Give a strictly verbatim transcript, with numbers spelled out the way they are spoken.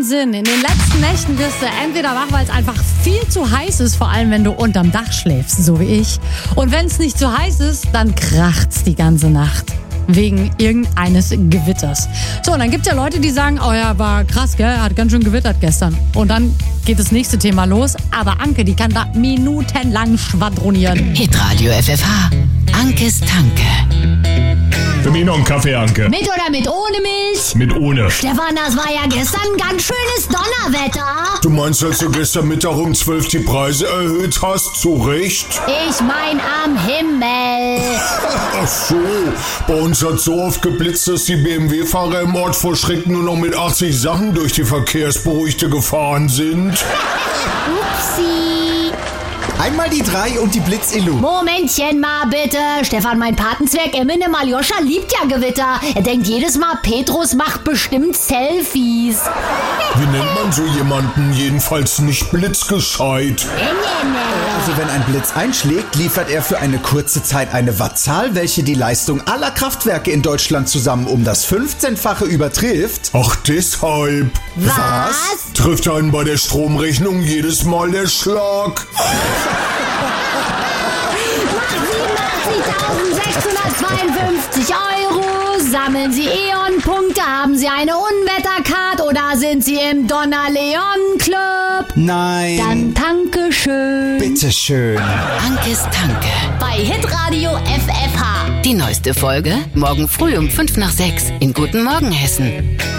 Wahnsinn. In den letzten Nächten wirst du entweder wach, weil es einfach viel zu heiß ist, vor allem wenn du unterm Dach schläfst, so wie ich. Und wenn es nicht zu heiß ist, dann kracht's die ganze Nacht. Wegen irgendeines Gewitters. So, und dann gibt's ja Leute, die sagen, oh ja, war krass, gell, hat ganz schön gewittert gestern. Und dann geht das nächste Thema los. Aber Anke, die kann da minutenlang schwadronieren. Hitradio F F H. Ankes Tanke. Für mich noch einen Kaffee, Anke. Mit oder mit ohne Milch? Mit ohne. Stefan, das war ja gestern ein ganz schönes Donnerwetter. Du meinst, als du gestern Mittag um zwölf die Preise erhöht hast? Zu Recht? Ich mein am Himmel. Ach so, bei uns hat so oft geblitzt, dass die B M W-Fahrer im Ort vor Schreck nur noch mit achtzig Sachen durch die Verkehrsberuhigte gefahren sind. Upsi. Einmal die drei und die Blitz-Illu. Momentchen mal bitte. Stefan, mein Patenzwerg Eminem Aljoscha liebt ja Gewitter. Er denkt jedes Mal, Petrus macht bestimmt Selfies. Wie nennt man so jemanden? Jedenfalls nicht blitzgescheit. Also wenn ein Blitz einschlägt, liefert er für eine kurze Zeit eine Wattzahl, welche die Leistung aller Kraftwerke in Deutschland zusammen um das fünfzehnfache übertrifft. Ach, deshalb. Was? Trifft einen bei der Stromrechnung jedes Mal der Schlag. siebenundsechzigtausendsechshundertzweiundfünfzig Euro. Sammeln Sie E.ON-Punkte? Haben Sie eine Unwettercard? Oder sind Sie im Donnerleon-Club? Nein. Dann danke schön. Bitteschön. Ankes Tanke. Bei Hitradio F F H. Die neueste Folge morgen früh um fünf nach sechs in Guten Morgen Hessen.